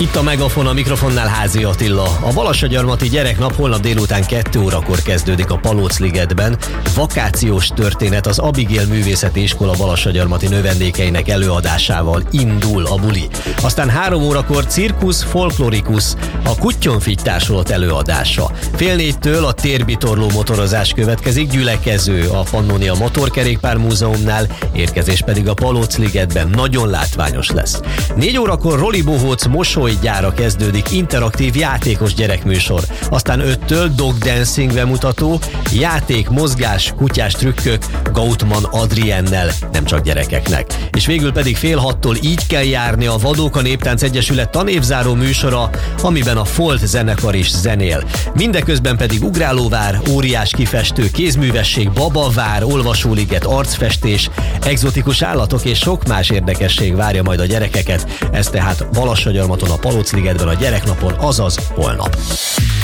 Itt a Megafon, a mikrofonnál Házi Attila. A Balassagyarmati Gyereknap holnap délután 2 órakor kezdődik a Palócligetben. Vakációs történet, az Abigail Művészeti Iskola Balassagyarmati növendékeinek előadásával indul a buli. Aztán 3 órakor Cirkusz Folklorikus, a Kutyonfigy társulat előadása. 3:30 a térbitorló motorozás következik, gyülekező a Pannonia Motorkerékpár Múzeumnál, érkezés pedig a Palócligetben, nagyon látványos lesz. 4 órakor Roli Bohóc mosolygyára kezdődik, interaktív játékos gyerekműsor. Aztán 5-től Dog Dancing bemutató, játék, mozgás, kutyás trükkök Gautman Adriennel, nem csak gyerekeknek. És végül pedig 5:30 Így kell járni, a Vadóka Néptánc Egyesület tanévzáró műsora, amiben a Folt zenekar is zenél. Mindeközben pedig ugrálóvár, óriás kifestő, kézművesség, babavár, olvasóliget, arcfestés, egzotikus állatok és sok más érdekesség várja majd a gyerekeket. Ez tehát Balassagyarmaton, a Palócligetben a gyereknapon, azaz holnap.